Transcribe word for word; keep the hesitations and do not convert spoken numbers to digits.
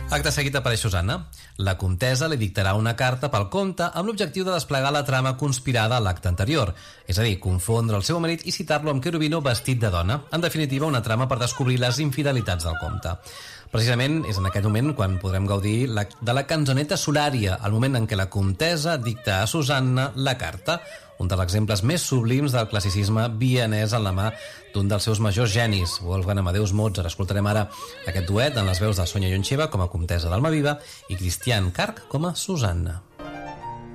Acte seguit apareix Susanna. La comtessa li dictarà una carta pel comte amb l'objectiu de desplegar la trama conspirada a l'acte anterior, és a dir, confondre el seu marit i citar-lo amb Cherubino vestit de dona. En definitiva, una trama per descobrir les infidelitats del comte. Precisament és en aquest moment quan podrem gaudir la, de la canzoneta Solària, el moment en què la comtessa dicta a Susanna la carta, un dels exemples més sublims del classicisme vienès en la mà d'un dels seus majors genis, Wolfgang Amadeus Mozart. Escoltarem ara aquest duet en les veus de Sonia Yoncheva com a comtessa d'Almaviva i Christian Karg com a Susanna.